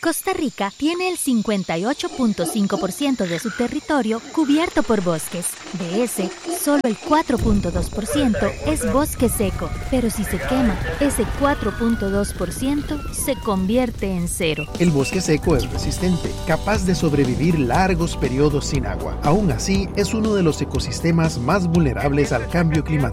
Costa Rica tiene el 58.5% de su territorio cubierto por bosques. De ese, solo el 4.2% es bosque seco, pero si se quema, ese 4.2% se convierte en cero. El bosque seco es resistente, capaz de sobrevivir largos periodos sin agua. Aún así, es uno de los ecosistemas más vulnerables al cambio climático.